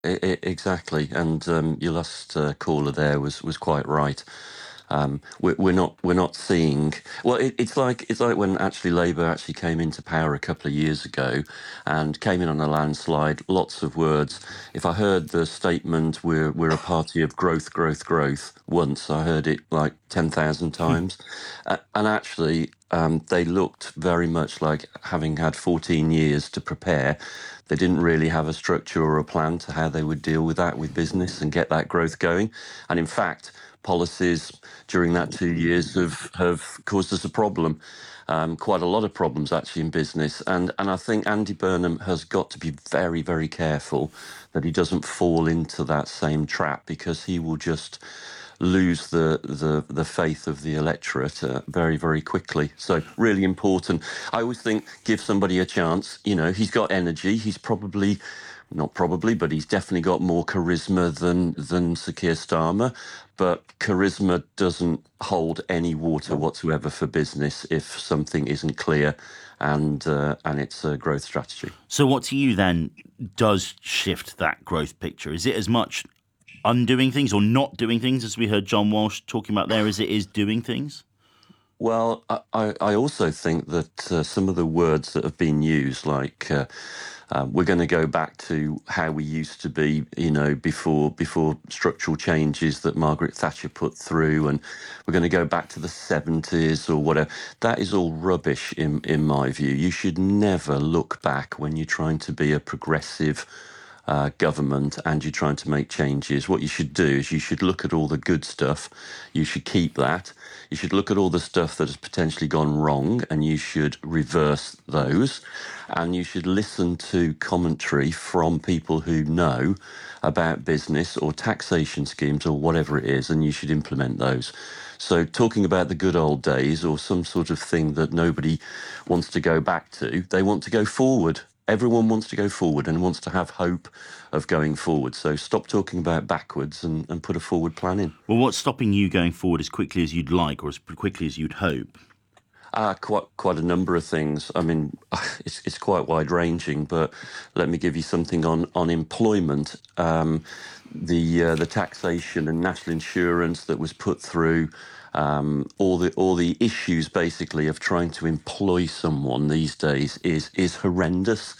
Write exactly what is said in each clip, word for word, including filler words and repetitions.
I I exactly, and um, your last uh, caller there was was quite right. Um, we're, we're not we're not seeing well. It, it's like it's like when actually Labour actually came into power a couple of years ago, and came in on a landslide. Lots of words. If I heard the statement "we're we're a party of growth, growth, growth" once, I heard it like ten thousand times, uh, and actually. Um, they looked very much like having had fourteen years to prepare. They didn't really have a structure or a plan to how they would deal with that with business and get that growth going. And in fact, policies during that two years have, have caused us a problem, um, quite a lot of problems actually in business. And, and I think Andy Burnham has got to be very, very careful that he doesn't fall into that same trap, because he will just lose the the the faith of the electorate uh, very very quickly. So really important. I always think give somebody a chance. You know, he's got energy. He's probably not probably, but he's definitely got more charisma than than Sir Keir Starmer. But charisma doesn't hold any water whatsoever for business if something isn't clear and uh, and it's a growth strategy. So what to you then does shift that growth picture? Is it as much undoing things or not doing things, as we heard John Walsh talking about there, as it is doing things? Well, I, I I also think that uh, some of the words that have been used, like uh, uh, we're going to go back to how we used to be, you know, before before structural changes that Margaret Thatcher put through, and we're going to go back to the seventies or whatever. That is all rubbish in in my view. You should never look back when you're trying to be a progressive uh, government and you're trying to make changes. What you should do is you should look at all the good stuff. You should keep that. You should look at all the stuff that has potentially gone wrong and you should reverse those. And you should listen to commentary from people who know about business or taxation schemes or whatever it is, and you should implement those. So talking about the good old days or some sort of thing that nobody wants to go back to, they want to go forward. Everyone wants to go forward and wants to have hope of going forward. So stop talking about backwards and, and put a forward plan in. Well, what's stopping you going forward as quickly as you'd like or as quickly as you'd hope? Uh, quite quite a number of things. I mean, it's it's quite wide ranging, but let me give you something on on employment. Um, the uh, the taxation and national insurance that was put through, um, all the all the issues basically of trying to employ someone these days is is horrendous.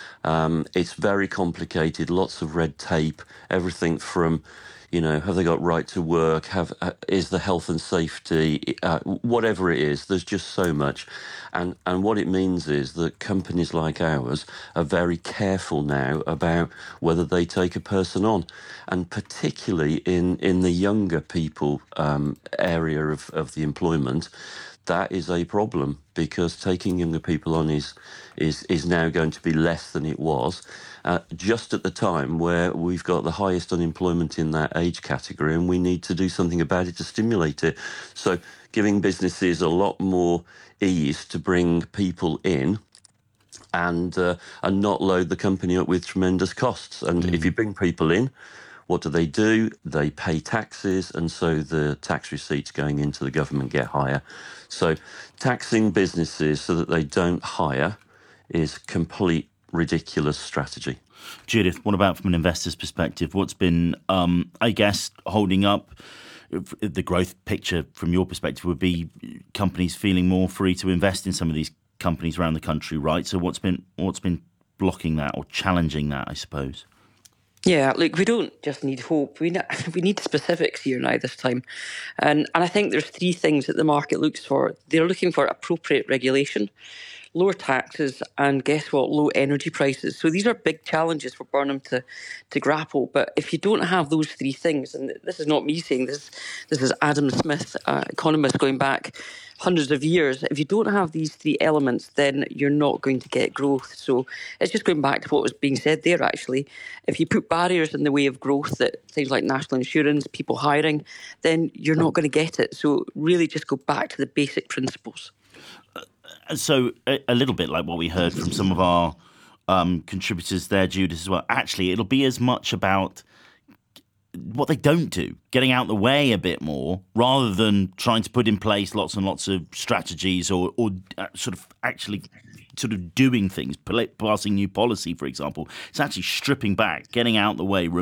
Um, it's very complicated, lots of red tape, everything from, you know, have they got right to work? Have uh, is the health and safety? Uh, whatever it is, there's just so much, and and what it means is that companies like ours are very careful now about whether they take a person on, and particularly in in the younger people um, area of of the employment. That is a problem, because taking younger people on is is is now going to be less than it was, uh, just at the time where we've got the highest unemployment in that age category, and we need to do something about it to stimulate it. So giving businesses a lot more ease to bring people in, and uh, and not load the company up with tremendous costs. And if you Mm. bring people in, what do they do? They pay taxes, and so the tax receipts going into the government get higher. So taxing businesses so that they don't hire is complete ridiculous strategy. Judith, what about from an investor's perspective? What's been, um, I guess, holding up the growth picture from your perspective would be companies feeling more free to invest in some of these companies around the country, right? So what's been what's been blocking that or challenging that, I suppose? Yeah, look, we don't just need hope. We ne- we need specifics here now this time, and and I think there's three things that the market looks for. They're looking for appropriate regulation, lower taxes, and guess what? Low energy prices. So these are big challenges for Burnham to to grapple. But if you don't have those three things, and this is not me saying this, this is Adam Smith, uh, economist going back hundreds of years. If you don't have these three elements, then you're not going to get growth. So it's just going back to what was being said there, actually. If you put barriers in the way of growth, that things like national insurance, people hiring, then you're not going to get it. So really just go back to the basic principles. So a, a little bit like what we heard from some of our um, contributors there, Judith, as well. Actually, it'll be as much about what they don't do, getting out the way a bit more, rather than trying to put in place lots and lots of strategies or, or uh, sort of actually sort of doing things, passing new policy, for example. It's actually stripping back, getting out the way,